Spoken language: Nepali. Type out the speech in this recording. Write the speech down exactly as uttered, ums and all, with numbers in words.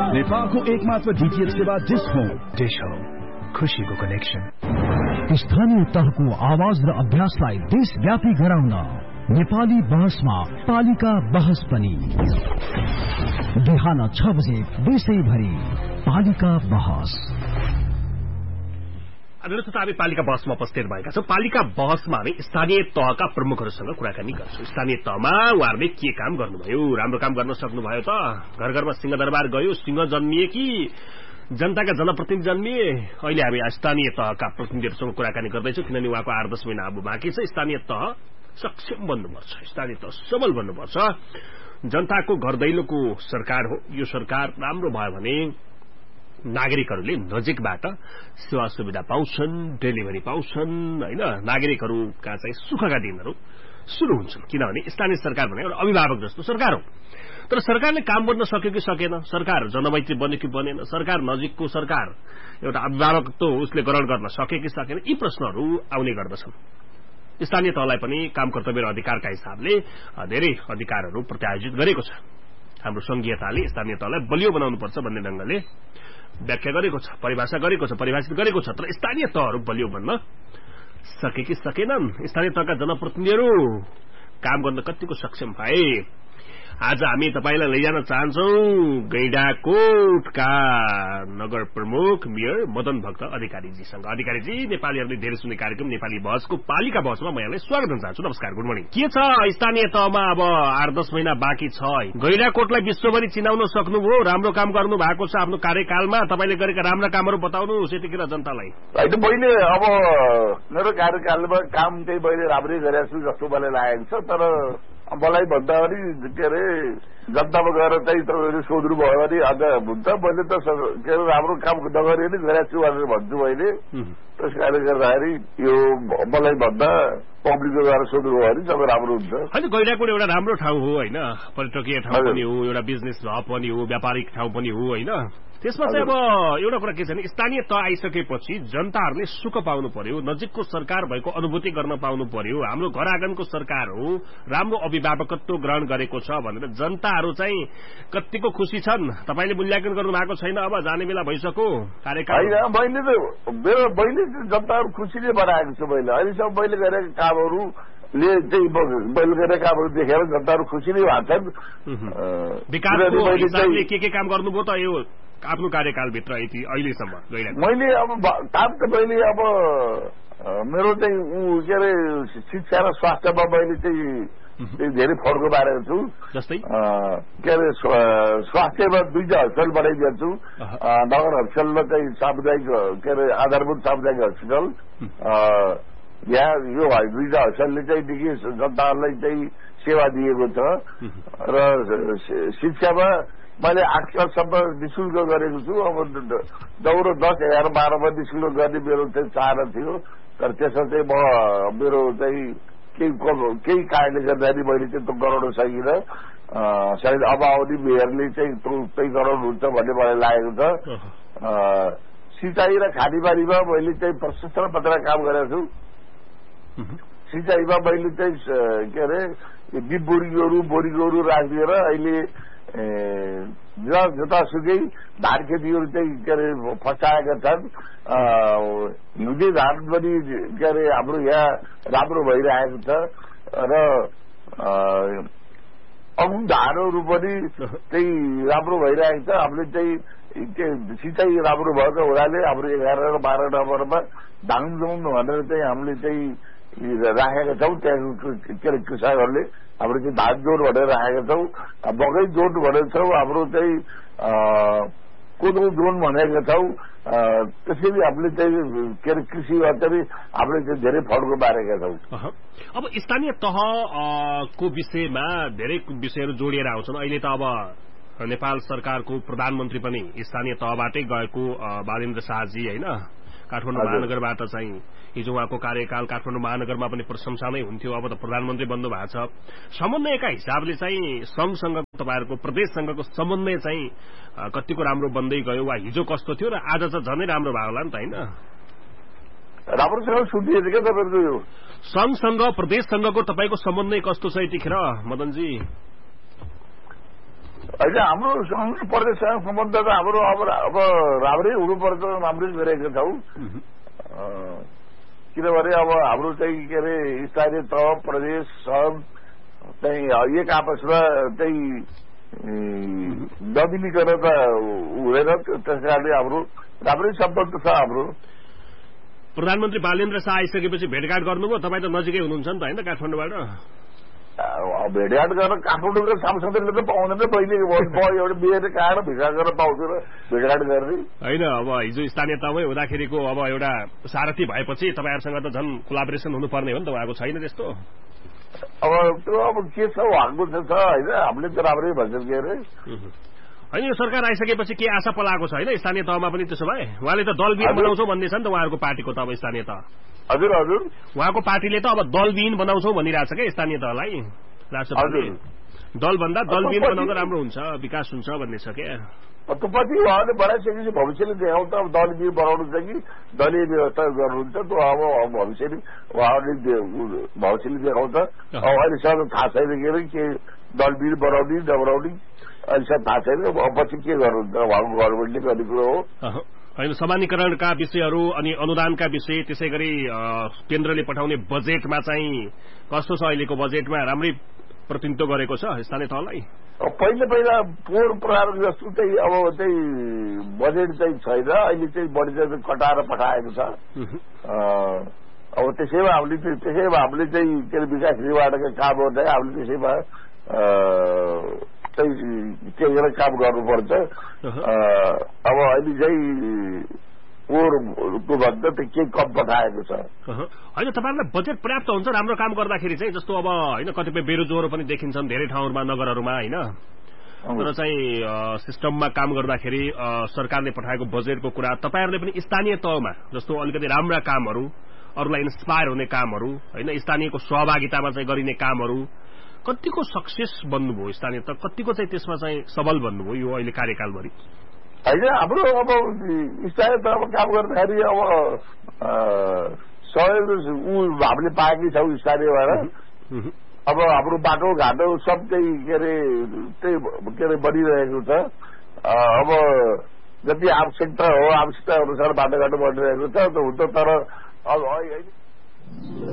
नेपालको एकमात्र डीटीएच सेवा डिश होम। डिश होम, खुशीको कनेक्सन। स्थानीय तहको आवाज र अभ्यासलाई देशव्यापी गराउन नेपाली बहसमा पालिका बहस पनि बिहान छ बजे देशैभरि पालिका बहस। आदरणीय हामी पालिका बहसमा उपस्थित भएका छौं। पालिका बहसमा हामी स्थानीय तहका प्रमुखहरूसँग कुराकानी गर्छौं। स्थानीय तहमा उहाँहरूले के काम गर्नुभयो, राम्रो काम गर्न सक्नुभयो त? घर घरमा सिंहदरबार गयो, सिंह जन्मिए कि जनताका जनप्रतिनिधि जन्मिए? अहिले हामी स्थानीय तहका प्रतिनिधिहरूसँग कुराकानी गर्दैछौं, किनभने उहाँको आठ दस महिना अब बाँकी छ। स्थानीय तह सक्षम बन्नुपर्छ, स्थानीय तह सबल बन्नुपर्छ। जनताको घर दैलोको सरकार हो यो सरकार। राम्रो भयो भने नागरिकहरूले नजिकबाट सेवा सुविधा पाउँछन्, डेलिभरी पाउँछन् हैन। नागरिकहरूका चाहिँ सुखका दिनहरू सुरु हुन्छन्, किनभने स्थानीय सरकार भने एउटा अभिभावक जस्तो सरकार हो। तर सरकारले काम गर्न सक्यो कि सकेन, सरकार जनमैत्री बन्यो कि बनेन, सरकार नजिकको सरकार एउटा अभिभावकत्व उसले ग्रहण गर्न सक्यो कि सकेन, यी प्रश्नहरू आउने गर्दछन्। स्थानीय तहलाई पनि काम कर्तव्य र अधिकारका हिसाबले धेरै अधिकारहरू प्रत्यायोजित गरेको छ। हाम्रो संघीयताले स्थानीय तहलाई बलियो बनाउनुपर्छ भन्ने ढंगले व्याख्या गरेको छ, परिभाषा गरेको छ, परिभाषित गरेको छ। तर स्थानीय तहहरू बलियो बन्न सके कि सकेनन्? स्थानीय तहका जनप्रतिनिधिहरू काम गर्न कतिको सक्षम भए? आज हामी तपाईलाई लैजान चाहन्छौं गैंडाकोटका नगर प्रमुख मेयर मदन भक्त अधिकारीजीसँग। अधिकारीजी, नेपालीहरूले धेरै सुन्ने कार्यक्रम नेपाली बहसको पालिका बहसमा म यहाँलाई स्वागत गर्न चाहन्छु। नमस्कार, गुड मर्निङ। के छ स्थानीय तहमा अब आठ दस महिना बाँकी छ। गैंडाकोटलाई विश्वभरि चिनाउन सक्नुभयो, राम्रो काम गर्नु भएको छ आफ्नो कार्यकालमा। तपाईले गरेका राम्रा कामहरू बताउनुहोस् यतिखेर जनतालाई। होइन, मैले अब मेरो कार्यकालमा काम चाहिँ मैले राम्रै गरेको छु जस्तो मलाई लागेको छ। तर मलाई भन्दा पनि के अरे जनतामा गएर चाहिँ तपाईँहरू सोध्नु भयो भने अझ हुन्छ। मैले त के अरे राम्रो काम नगरे नि गरेको छु भनेर भन्छु मैले। त्यस कारणले गर्दाखेरि यो मलाई भन्दा पब्लिकको गएर सोध्नु भयो भने सबै राम्रो हुन्छ। होइन, गैंडाकोट एउटा राम्रो ठाउँ हो होइन, पर्यटकीय ठाउँ पनि हो, एउटा बिजनेस हब पनि हो, व्यापारिक ठाउँ पनि हो होइन। त्यसमा चाहिँ अब एउटा कुरा के छ भने स्थानीय तह आइसकेपछि जनताहरूले सुख पाउनु पर्यो, नजिकको सरकार भएको अनुभूति गर्न पाउनु पर्यो। हाम्रो घर आँगनको सरकार हो, राम्रो अभिभावकत्व ग्रहण गरेको छ भनेर जनताहरू चाहिँ कतिको खुसी छन्? तपाईँले मूल्याङ्कन गर्नु भएको छैन? अब जाने बेला भइसक्यो कार्यकाल। होइन, मैले त मेरो मैले जनताहरू खुसीले बनाएको छु। मैले अहिलेसम्म मैले गरेका कामहरूले चाहिँ मैले गरेका कामहरू देखेर जनताहरू खुसी नै भएको छन्। विकासको हिसाबले के के काम गर्नुभयो त यो आफ्नो कार्यकालभित्र अहिलेसम्म? मैले अब काम त मैले अब मेरो चाहिँ के अरे शिक्षा र स्वास्थ्यमा मैले चाहिँ धेरै फड्को पारेको छु। जस्तै के अरे स्वास्थ्यमा दुईटा हस्पिटल बनाइदिएको छु। नगर हस्पिटलमा चाहिँ सामुदायिक के अरे आधारभूत सामुदायिक हस्पिटल। यहाँ यो दुईटा हस्पिटलले चाहिँ देखि जनताहरूलाई चाहिँ सेवा दिएको छ। र शिक्षामा मैले आठ क्लाससम्म निःशुल्क गरेको छु। अब दौरो दस एघार बाह्रमा निःशुल्क गर्ने मेरो चाहिँ चाहना थियो। तर त्यसमा चाहिँ म मेरो चाहिँ केही केही कारणले गर्दाखेरि मैले चाहिँ त्यो गराउन सकिनँ। सायद अब आउने मेयरले चाहिँ त्यही गराउनुहुन्छ भन्ने मलाई लागेको छ। सिँचाइ र खानेपानीमा मैले चाहिँ प्रशस्त मात्रा काम गरेको छु। सिँचाइमा मैले चाहिँ के अरे डिप बोरिङहरू बोरिङहरू राखिदिएर अहिले जतासुकै धान खेतीहरू चाहिँ के अरे फस्टाएका छन्। हिउँदे धान पनि के अरे हाम्रो यहाँ राम्रो भइरहेको छ। र अरू धानहरू पनि चाहिँ राम्रो भइरहेको छ। हामीले चाहिँ सिँचाइ राम्रो भएको हुनाले हाम्रो एघार र बाह्र नम्बरमा धान जाउँ भनेर चाहिँ हामीले चाहिँ राखेका छौँ। त्यहाँ के अरे कृषकहरूले हाम्रो चाहिँ धान जोड भनेर राखेका छौँ, मकै जोड भनेको छौँ, हाम्रो चाहिँ कोदो जोड भनेका छौँ। त्यसैले हामीले चाहिँ के अरे कृषिमा चाहिँ हामीले चाहिँ धेरै फड्को पारेका छौँ। अब स्थानीय तहको विषयमा धेरै विषयहरू जोडिएर आउँछन्। अहिले त अब नेपाल सरकारको प्रधानमन्त्री पनि स्थानीय तहबाटै गएको बालेन्द्र शाहजी होइन, काठमाडौँ महानगरबाट चाहिँ हिजो उहाँको कार्यकाल काठमाडौँ महानगरमा पनि प्रशंसा नै हुन्थ्यो। अब त प्रधानमन्त्री बन्नु भएको छ। समन्वयका हिसाबले चाहिँ संघसँगको तपाईँहरूको प्रदेशसँगको समन्वय चाहिँ कतिको राम्रो बन्दै गयो वा हिजो कस्तो थियो र आज चाहिँ झनै राम्रो भयो होला नि त होइन? राम्रोसँग सुनिएको क्या तपाईँहरूको यो संघसँग प्रदेशसँगको तपाईँको समन्वय कस्तो छ यतिखेर मदनजी? होइन हाम्रो प्रदेशसँग सम्बन्ध त हाम्रो अब अब राम्रै हुनुपर्छ, राम्रै गरेका छौँ। किनभने अब हाम्रो चाहिँ के अरे स्थानीय तह प्रदेश सब चाहिँ एक आपसमा चाहिँ नमिलिकन त हुँदैन, त्यस कारणले हाम्रो राम्रै सम्बन्ध छ हाम्रो। प्रधानमन्त्री बालेन्द्र शाह आइसकेपछि भेटघाट गर्नुभयो? तपाईँ त नजिकै हुनुहुन्छ नि त होइन काठमाडौँबाट? भेटघाट गर्न काठमाडौँको सांसदले त पाउँदैन, पहिले एउटा बिहेर काएर भिसा गरेर पाउँथ्यो र भेटघाट गर्ने होइन। अब हिजो स्थानीय तहमै हुँदाखेरिको अब एउटा सारथी भएपछि तपाईँहरूसँग त झन् कोलाबोरेसन हुनुपर्ने हो नि त, उहाँको छैन त्यस्तो? अब त्यो अब के छ उहाँको छ होइन, हामीले त राम्रै भन्छ के अरे होइन। यो सरकार आइसकेपछि के आशा पलाएको छ होइन स्थानीय तहमा पनि? त्यसो भए उहाँले त दलविहीन बनाउँछौ भन्ने छ नि त उहाँहरूको पार्टीको त अब स्थानीय तह। हजुर हजुर, उहाँको पार्टीले त अब दलविहीन बनाउँछौ भनिरहेछ क्या स्थानीय तहलाई। राष्ट्रपतिले दलभन्दा दलविहीन बनाउँदा राम्रो हुन्छ, विकास हुन्छ भन्ने छ क्या। त्यो पछि उहाँले बनाइसकेपछि भविष्यले देखाउँछ अब दलविहीन बनाउनु छ कि दलीय व्यवस्था गर्नुहुन्छ, त्यो अब भविष्यले उहाँहरूले भविष्यले देखाउँछ। अब अहिलेसम्म थाहा छैन के अरे के दलविहीन बनाउने नबनाउने, अहिलेसम्म थाहा छैन। पछि के गर्नुहुन्छ उहाँको गभर्मेन्टले गर्ने कुरो हो होइन। समानीकरणका विषयहरू अनि अनुदानका विषय, त्यसै गरी केन्द्रले पठाउने बजेटमा चाहिँ कस्तो छ? अहिलेको बजेटमा राम्रै प्रतिनिधित्व गरेको छ स्थानीय तहलाई? पहिला पहिला पोहोर प्रकार जस्तो चाहिँ अब चाहिँ बजेट चाहिँ छैन, अहिले चाहिँ बढी चाहिँ कटाएर पठाएको छ। अब त्यसैमा हामीले त्यसैमा हामीले चाहिँ के अरे विकास निर्माणका काम गर्दा हामीले त्यसैमा चाहिँ के गरेर काम गर्नुपर्छ। अब अहिले चाहिँ पोहोरको भन्दा त के कम पठाएको छ होइन। तपाईँहरूलाई बजेट पर्याप्त हुन्छ राम्रो काम गर्दाखेरि चाहिँ? जस्तो अब होइन कतिपय बेरोजगारहरू पनि देखिन्छन् धेरै ठाउँहरूमा, नगरहरूमा होइन, तर चाहिँ सिस्टममा काम गर्दाखेरि सरकारले पठाएको बजेटको कुरा तपाईँहरूले पनि स्थानीय तहमा जस्तो अलिकति राम्रा कामहरू, अरूलाई इन्सपायर हुने कामहरू होइन, स्थानीयको सहभागितामा चाहिँ गरिने कामहरू कतिको सक्सेस बन्नुभयो स्थानीय तह? कतिको चाहिँ त्यसमा चाहिँ सबल बन्नुभयो यो अहिले कार्यकालभरि? होइन, हाम्रो अब स्थानीय तहमा काम गर्दाखेरि अब सहयोग ऊ हामीले पाएकै छौँ स्थानीयबाट। अब हाम्रो बाटो घाटो सब चाहिँ के अरे त्यही के अरे बनिरहेको छ। अब जति आवश्यकता हो आवश्यकता अनुसार बाटोघाटो बनिरहेको छ त हुन्छ, तर अब